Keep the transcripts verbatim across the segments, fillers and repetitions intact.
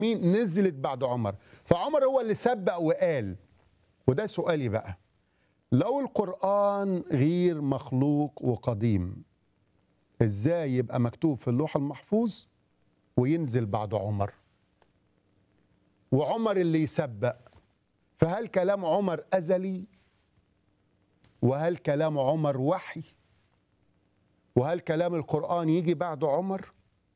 مين نزلت بعد عمر، فعمر هو اللي سبق وقال. وده سؤالي بقى، لو القرآن غير مخلوق وقديم، ازاي يبقى مكتوب في اللوح المحفوظ وينزل بعد عمر وعمر اللي يسبق؟ فهل كلام عمر أزلي؟ وهل كلام عمر وحي؟ وهل كلام القرآن يجي بعد عمر؟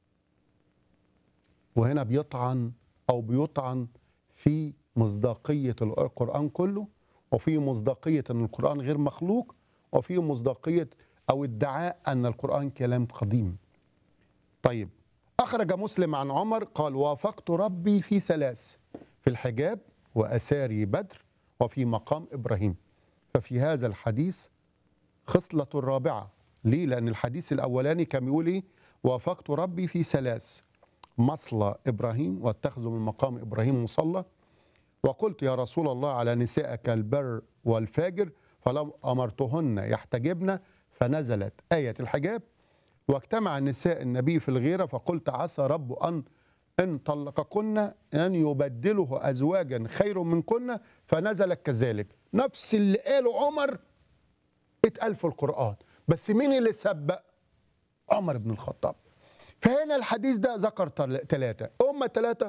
وهنا بيطعن أو بيطعن في مصداقية القرآن كله، وفي مصداقية أن القرآن غير مخلوق، وفي مصداقية أو ادعاء أن القرآن كلام قديم. طيب، أخرج مسلم عن عمر قال: وافقت ربي في ثلاث، في الحجاب وأساري بدر وفي مقام إبراهيم. ففي هذا الحديث خصلة الرابعة. ليه؟ لأن الحديث الأولاني كان بيقول إيه؟ وافقت ربي في ثلاث: مصلى إبراهيم واتخذوا من مقام إبراهيم مصلى، وقلت يا رسول الله على نسائك البر والفاجر فلم أمرتهن يحتجبن، فنزلت آية الحجاب. واجتمع نساء النبي في الغيرة فقلت عسى رب أن إن طلقكن أن يبدله أزواجا خير منكن، فنزلت كذلك. نفس اللي قاله عمر اتقال في القرآن، بس مين اللي سبق؟ عمر بن الخطاب. فهنا الحديث ده ذكر ثلاثة، هم ثلاثة: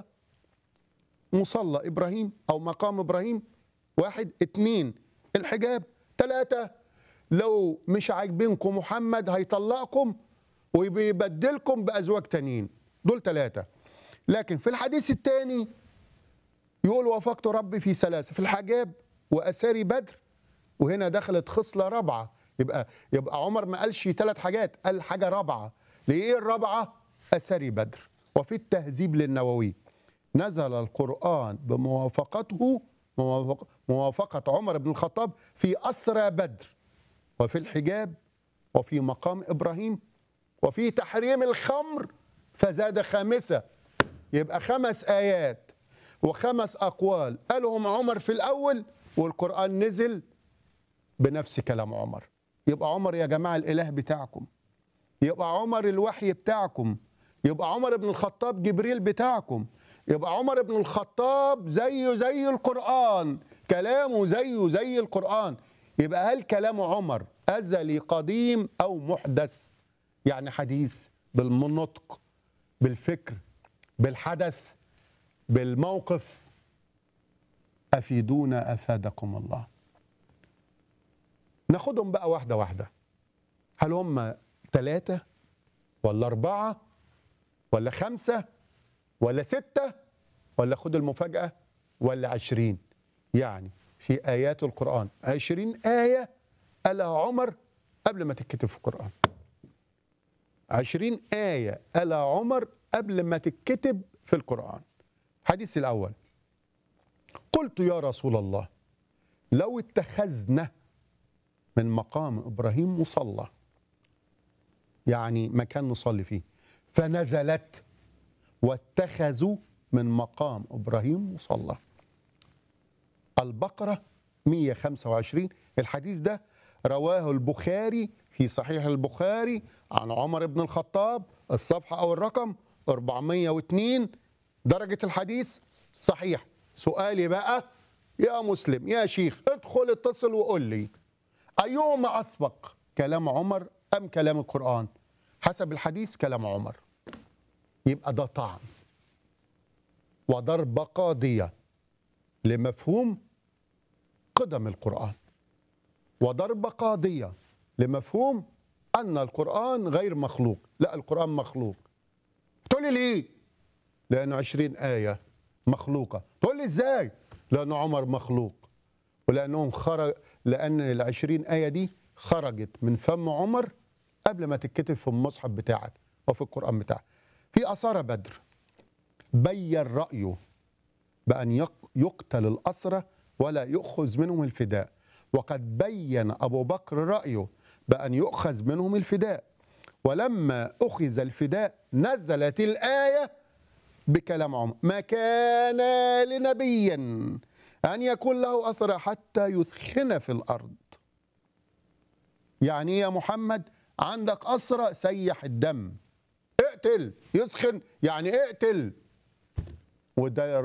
مصلى إبراهيم أو مقام إبراهيم، واحد، اتنين الحجاب، ثلاثة لو مش عاجبينكم محمد هيطلقكم وبيبدلكم بأزواج تانيين. دول ثلاثة. لكن في الحديث الثاني يقول وافقت ربي في ثلاثة: في الحجاب وأساري بدر. وهنا دخلت خصلة رابعة، يبقى يبقى عمر ما قالش ثلاث حاجات، قال حاجة رابعة. لإيه الرابعة؟ أساري بدر. وفي التهذيب للنووي نزل القرآن بموافقته موافقة عمر بن الخطاب في أسرى بدر وفي الحجاب وفي مقام إبراهيم وفي تحريم الخمر فزاد خامسة. يبقى خمس آيات وخمس أقوال قالهم عمر في الأول، والقرآن نزل بنفس كلام عمر. يبقى عمر يا جماعة الإله بتاعكم، يبقى عمر الوحي بتاعكم، يبقى عمر بن الخطاب جبريل بتاعكم، يبقى عمر بن الخطاب زيه زي القرآن، كلامه زيه زي القرآن. يبقى هل كلام عمر أزلي قديم أو محدث؟ يعني حديث بالنطق، بالفكر، بالحدث، بالموقف. أفيدونا أفادكم الله. ناخدهم بقى واحدة واحدة. هل هم ثلاثة ولا أربعة ولا خمسة ولا ستة ولا خد المفاجأة ولا عشرين؟ يعني في آيات القرآن عشرين آية قالها عمر قبل ما تتكتب في القرآن. عشرين آية قالها عمر قبل ما تتكتب في القرآن. الحديث الأول: قلت يا رسول الله لو اتخذنا من مقام إبراهيم مصلى، يعني مكان نصلي فيه، فنزلت واتخذوا من مقام إبراهيم مصلى. البقرة مئة وخمسة وعشرين. الحديث ده رواه البخاري في صحيح البخاري عن عمر بن الخطاب، الصفحة أو الرقم أربعمئة واثنين، درجة الحديث صحيح. سؤالي بقى يا مسلم يا شيخ، ادخل اتصل وقول لي أيهما أسبق، كلام عمر أم كلام القرآن؟ حسب الحديث كلام عمر. يبقى ده طعن وضرب قاضية لمفهوم قدم القرآن، وضرب قاضية لمفهوم أن القرآن غير مخلوق. لا، القرآن مخلوق. تقول لي ليه؟ لأنه عشرين آية مخلوقة. تقول لي إزاي؟ لأن عمر مخلوق، ولأنهم خرج، لأن العشرين آية دي خرجت من فم عمر قبل ما تتكتب في المصحف بتاعك وفي القرآن بتاعك. في أسارى بدر بين رأيه بأن يقتل الأسرى ولا يؤخذ منهم الفداء، وقد بين أبو بكر رأيه بأن يؤخذ منهم الفداء. ولما أخذ الفداء نزلت الآية بكلام عمر: ما كان لنبي أن يكون له أسرى حتى يثخن في الأرض. يعني يا محمد عندك أسرى، سيح الدم، اقتل. يثخن يعني اقتل. وده